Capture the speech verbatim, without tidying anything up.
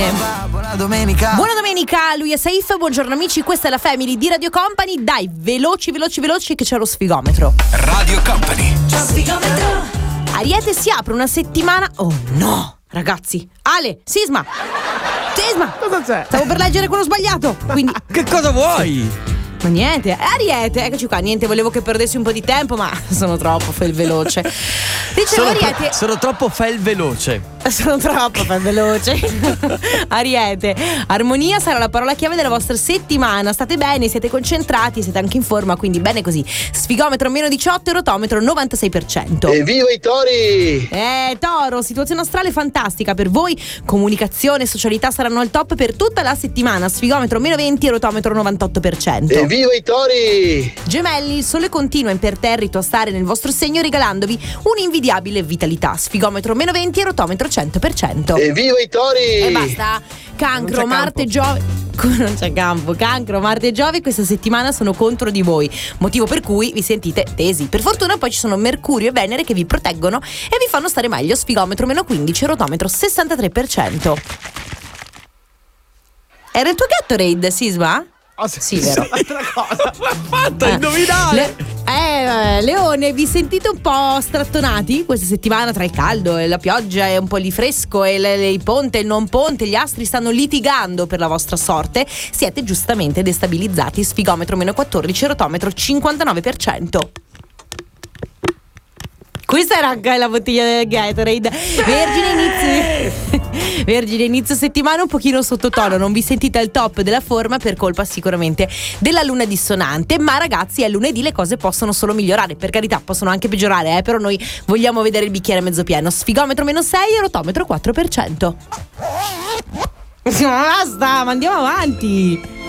bene. Buona domenica. Buona domenica, lui è Saif, buongiorno amici, questa è la Family di Radio Company. Dai, veloci, veloci, veloci che c'è lo sfigometro. Radio Company. Sfigometro. Ariete, si apre una settimana. Oh no, ragazzi. Ale, Sisma. Sisma. Cosa c'è? Stavo per leggere quello sbagliato. Quindi Che cosa vuoi? ma niente, Ariete, eccoci qua, niente, volevo che perdessi un po' di tempo, ma sono troppo fel veloce. Dicevo Sono, Ariete. pro- sono troppo fel veloce. Sono troppo fel veloce. Ariete, armonia sarà la parola chiave della vostra settimana. State bene, siete concentrati, siete anche in forma, quindi bene così. Sfigometro meno diciotto e rotometro novantasei per cento. Evviva i tori! Eh, Toro, situazione astrale fantastica per voi. Comunicazione e socialità saranno al top per tutta la settimana. Sfigometro meno venti e rotometro novantotto per cento. Evviva i tori! Gemelli, il sole continua imperterrito a stare nel vostro segno regalandovi un'invidiabile vitalità. Sfigometro meno venti e rotometro cento per cento. Evviva i tori! E basta. Cancro, Non c'è Marte e campo. Giove. Non c'è campo. Cancro, Marte e Giove questa settimana sono contro di voi, motivo per cui vi sentite tesi. Per fortuna poi ci sono Mercurio e Venere che vi proteggono e vi fanno stare meglio. Sfigometro meno quindici, rotometro sessantatré per cento. Era il tuo Gatorade, Sisma? Oh, Sì, vero. Altra cosa. L'ha fatta, Eh, indovinare. Le- eh, Leone, vi sentite un po' strattonati questa settimana tra il caldo e la pioggia e un po' di fresco e le, le- il ponte e il non ponte, gli astri stanno litigando per la vostra sorte, siete giustamente destabilizzati. Sfigometro meno quattordici, rotometro cinquantanove per cento. Questa era anche la bottiglia del Gatorade. Vergine inizio Vergine inizio settimana un pochino sottotono, non vi sentite al top della forma per colpa sicuramente della luna dissonante, ma ragazzi è lunedì, le cose possono solo migliorare, per carità possono anche peggiorare, eh, però noi vogliamo vedere il bicchiere mezzo pieno. Sfigometro meno sei e rotometro quattro per cento. Ma basta, ma andiamo avanti.